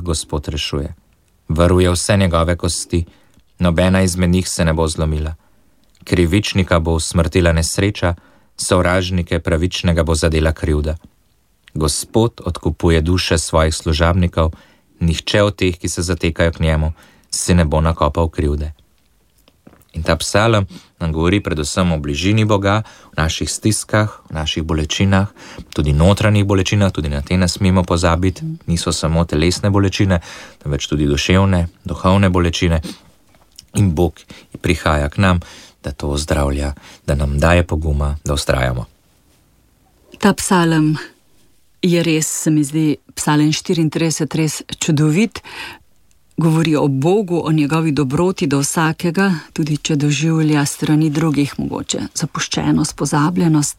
Gospod rešuje. Varuje vse njegove kosti, nobena izmed njih se ne bo zlomila. Krivičnika bo usmrtila nesreča, sovražnike pravičnega bo zadela krivda. Gospod odkupuje duše svojih služabnikov, nihče od teh, ki se zatekajo k njemu, si ne bo nakopal krivde. In ta psalem nam govori predvsem o bližini Boga, v naših stiskah, v naših bolečinah, tudi notranjih bolečinah, tudi na te ne smemo pozabiti, niso samo telesne bolečine, temveč tudi duševne, duhovne bolečine. In Bog prihaja k nam, da to ozdravlja, da nam daje poguma, da vztrajamo. Ta psalem je res, se mi zdi, psalem 34 res čudovit. Govori o Bogu, o njegovi dobroti do vsakega, tudi če doživlja strani drugih mogoče zapuščenost, pozabljenost.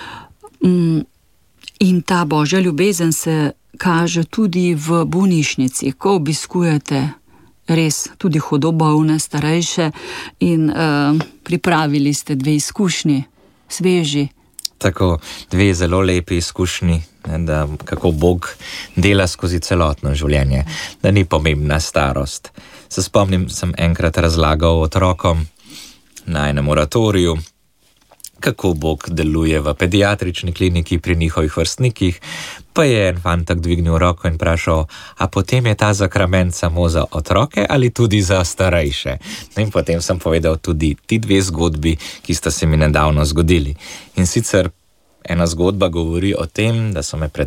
In ta Božja ljubezen se kaže tudi v bolnišnici, ko obiskujete res tudi hudo bolne, starejše in pripravili ste 2 izkušnji, sveži. Tako, 2 zelo lepi izkušnji, da kako Bog dela skozi celotno življenje, da ni pomembna starost. Se spomnim, sem enkrat razlagal otrokom na enem oratoriju, kako Bog deluje v pediatrični kliniki pri njihovih vrstnikih, pa je en fantak dvignil roko in vprašal, a potem je ta sakrament samo za otroke ali tudi za starejše? In potem sem povedal tudi ti 2 zgodbi, ki sta se mi nedavno zgodili. In sicer ena zgodba govori o tem, da so me pred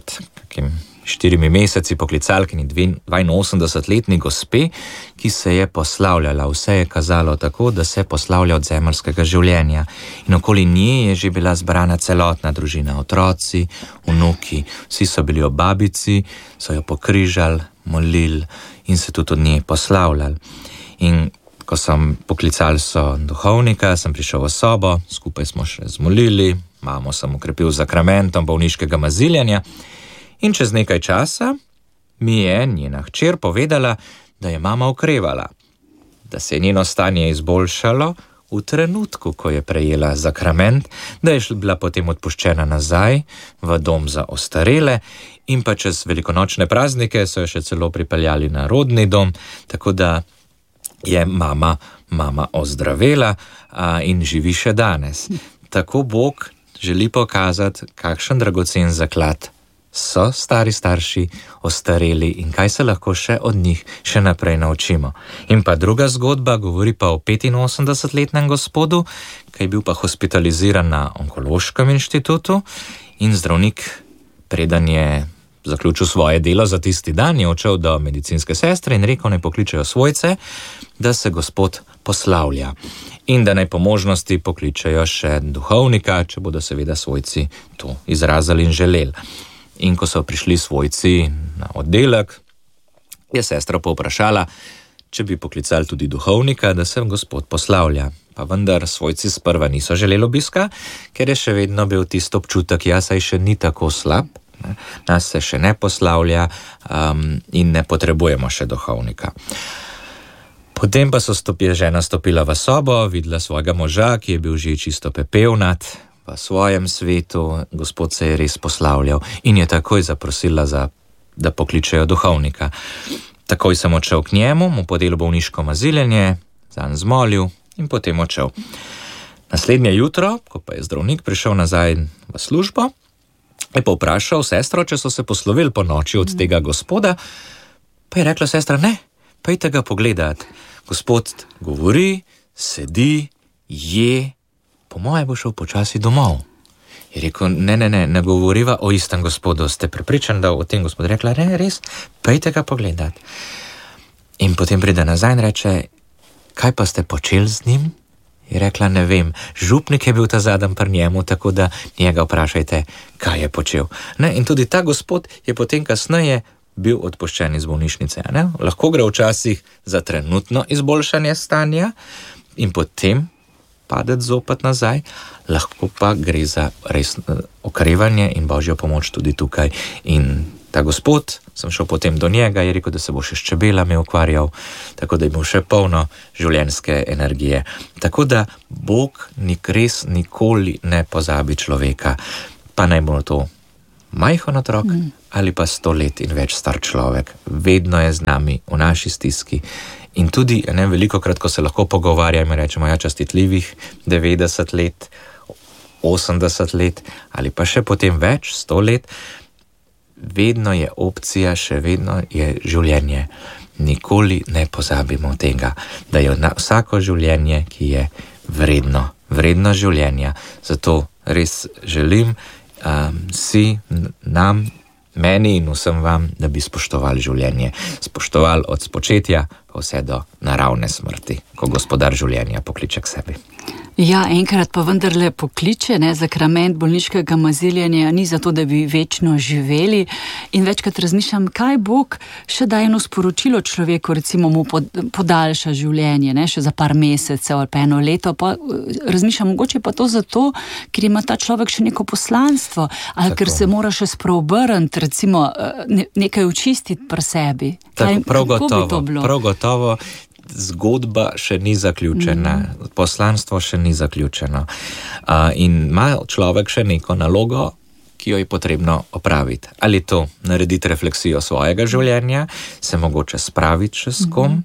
4 meseci poklicali k 82-letni gospe, ki se je poslavljala. Vse je kazalo tako, da se poslavlja od zemeljskega življenja. In okoli nje je že bila zbrana celotna družina, otroci, vnuki. Vsi so bili ob babici, so jo pokrižali, molili in se tudi od nje poslavljali. In ko sem poklicali so duhovnika, sem prišel v sobo, skupaj smo še zmolili, mamo sem ukrepil z zakramentom bolniškega maziljanja. In čez nekaj časa mi je njena hčer povedala, da je mama okrevala, da se je njeno stanje izboljšalo v trenutku, ko je prejela zakrament, da je bila potem odpuščena nazaj v dom za ostarele in pa čez velikonočne praznike so jo še celo pripeljali na rodni dom, tako da je mama ozdravela in živi še danes. Tako Bog želi pokazati, kakšen dragocen zaklad so stari starši, ostareli in kaj se lahko še od njih še naprej naučimo. In pa druga zgodba govori pa o 85-letnem gospodu, ki je bil pa hospitaliziran na onkološkem inštitutu in zdravnik, preden je zaključil svoje delo za tisti dan, je odšel do medicinske sestre in rekel, naj pokličejo svojce, da se gospod poslavlja in da naj po možnosti pokličejo še duhovnika, če bodo seveda svojci to izrazili in želeli. In ko so prišli svojci na oddelek, je sestra povprašala, če bi poklicali tudi duhovnika, da se gospod poslavlja. Pa vendar svojci sprva niso želeli obiska, ker je še vedno bil tisto občutek, saj še ni tako slab, nas se še ne poslavlja in ne potrebujemo še duhovnika. Potem pa je žena stopila v sobo, videla svojega moža, ki je bil že čisto pepelnat, v svojem svetu, gospod se je res poslavljal in je takoj zaprosila, da pokličejo duhovnika. Takoj sem odšel k njemu, mu podelil bolniško maziljenje, zanj zmolil in potem odšel. Naslednje jutro, ko pa je zdravnik prišel nazaj v službo, je pa vprašal sestro, če so se poslovili po noči od tega gospoda, pa je rekla sestra, ne, pejte ga pogledat. Gospod govori, sedi, je, po moje bo šel počasi domov. Je rekel, ne govoriva o istem gospodu, ste prepričani, da o tem gospodu? Rekla, ne, res, pejte ga pogledat. In potem pride nazaj in reče, kaj pa ste počeli z njim? Je rekla, ne vem, župnik je bil ta zadnji pri njemu, tako da njega vprašajte, kaj je počel. Ne? In tudi ta gospod je potem kasneje bil odpuščen iz bolnišnice. Ne? Lahko gre včasih za trenutno izboljšanje stanja in potem padeti zopet nazaj, lahko pa gre za res okrevanje in Božjo pomoč tudi tukaj. In ta gospod, sem šel potem do njega, je rekel, da se bo še s čebelami ukvarjal, tako da je imel še polno življenjske energije. Tako da Bog res nikoli ne pozabi človeka, pa naj bo to majhen otrok ali pa 100 let in več star človek. Vedno je z nami v naši stiski. In tudi, veliko krat, ko se lahko pogovarjamo, rečemo, častitljivih 90 let, 80 let ali pa še potem več, 100 let, vedno je opcija, še vedno je življenje. Nikoli ne pozabimo tega, da je vsako življenje, ki je vredno življenja. Zato res želim meni in vsem vam, da bi spoštovali življenje. Spoštovali od spočetja pa vse do naravne smrti, ko gospodar življenja pokliče k sebi. Ja, enkrat pa vendarle pokliče, zakrament bolniškega maziljenja ni zato, da bi večno živeli, in večkrat razmišljam, kaj Bog še daje eno sporočilo človeku, recimo mu podaljša življenje, še za par mesecev ali pa 1 leto, pa razmišljam, mogoče pa to zato, ker ima ta človek še neko poslanstvo, ali ker se mora še spreobrniti, recimo nekaj očistiti pri sebi. Prav gotovo. Zgodba še ni zaključena, poslanstvo še ni zaključeno. In ima človek še neko nalogo, ki jo je potrebno opraviti. Ali to narediti refleksijo svojega življenja, se mogoče spraviti še s kom,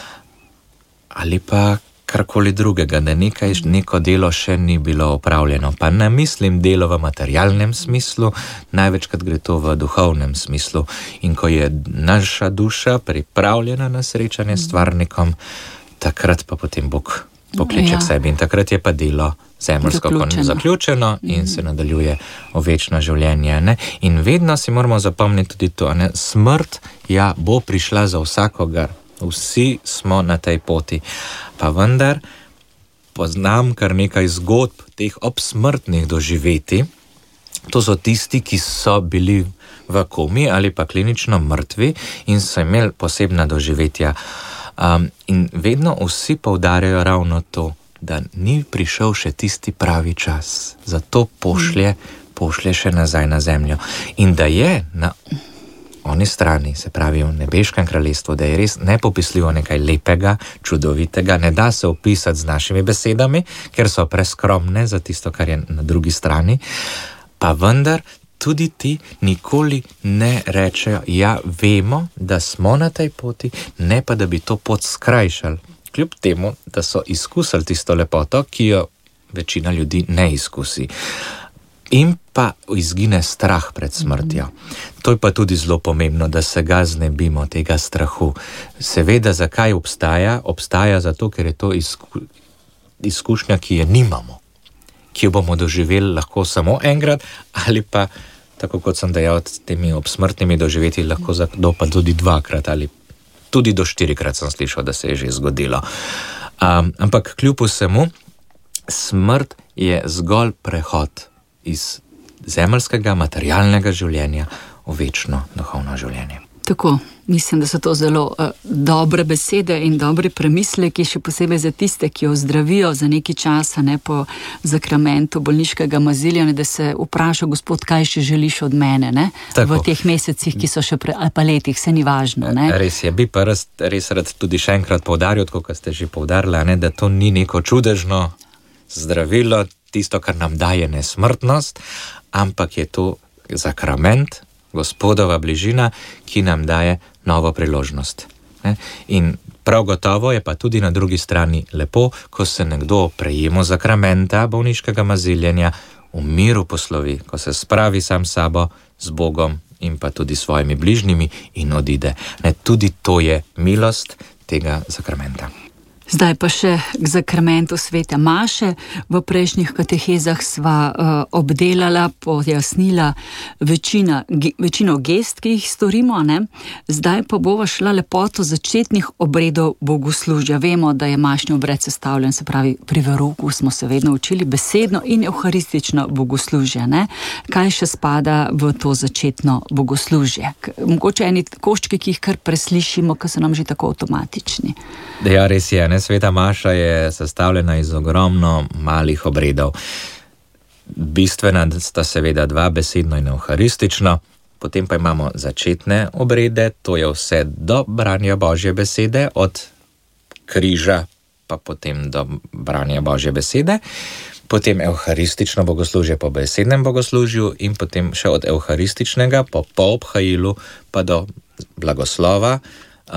ali pa karkoli drugega, da neko delo še ni bilo opravljeno. Pa ne mislim delo v materialnem smislu, največkrat gre to v duhovnem smislu. In ko je naša duša pripravljena na srečanje s stvarnikom, takrat pa potem Bog pokliče k sebi. In takrat je pa delo zemeljsko zaključeno in se nadaljuje v večno življenje. In vedno si moramo zapomniti tudi to, smrt bo prišla za vsakogar. Vsi smo na tej poti. Pa vendar poznam kar nekaj zgodb teh obsmrtnih doživeti. To so tisti, ki so bili v komi ali pa klinično mrtvi in so imeli posebna doživetja. In vedno vsi poudarjajo ravno to, da ni prišel še tisti pravi čas. Zato pošlje še nazaj na zemljo. In da je na oni strani, se pravi v nebeškem kraljestvu, da je res nepopisljivo nekaj lepega, čudovitega, ne da se opisati z našimi besedami, ker so preskromne za tisto, kar je na drugi strani, pa vendar tudi ti nikoli ne rečejo, vemo, da smo na tej poti, ne pa da bi to pot skrajšali, kljub temu, da so izkusili tisto lepoto, ki jo večina ljudi ne izkusi. In pa izgine strah pred smrtjo. To je pa tudi zelo pomembno, da se ga znebimo, tega strahu. Seveda, zakaj obstaja? Obstaja zato, ker je to izkušnja, ki je nimamo, ki jo bomo doživeli lahko samo enkrat, ali pa, tako kot sem dejal, s temi obsmrtnimi doživetji lahko pa tudi 2-krat, ali tudi do 4-krat sem slišal, da se je že zgodilo. Ampak kljub vsemu, smrt je zgolj prehod iz zemeljskega, materialnega življenja v večno duhovno življenje. Tako, mislim, da so to zelo dobre besede in dobri premisleki, še posebej za tiste, ki jo zdravijo za nekaj časa, po zakramentu bolniškega maziljenja, da se vpraša, Gospod, kaj še želiš od mene, v teh mesecih, ki so še ali pa letih, se ni važno. Res je, bi pa res rad tudi še enkrat poudaril, kot ste že poudarili, da to ni neko čudežno zdravilo, tisto, kar nam daje nesmrtnost, ampak je to zakrament, Gospodova bližina, ki nam daje novo priložnost. In prav gotovo je pa tudi na drugi strani lepo, ko se nekdo prejema zakramenta bolniškega maziljenja, v miru poslovi, ko se spravi sam sabo z Bogom in pa tudi svojimi bližnjimi in odide. Tudi to je milost tega zakramenta. Zdaj pa še k zakramentu svete maše. V prejšnjih katehezah sva obdelala, pojasnila večino gest, ki jih storimo, Zdaj pa bova šla lepoto začetnih obredov bogoslužja. Vemo, da je mašni obred sestavljen, se pravi pri verouku smo se vedno učili besedno in evharistično bogoslužje. Kaj še spada v to začetno bogoslužje? Mogoče eni koščki, ki jih kar preslišimo, ki so nam že tako avtomatični. Ja, res je, Sveta maša je sestavljena iz ogromno malih obredov. Bistvena sta seveda 2, besedno in evharistično, potem pa imamo začetne obrede, to je vse do branja Božje besede, od križa pa potem do branja Božje besede. potem evharistično bogoslužje po besednem bogoslužju in potem še od evharističnega po obhajilu pa do blagoslova,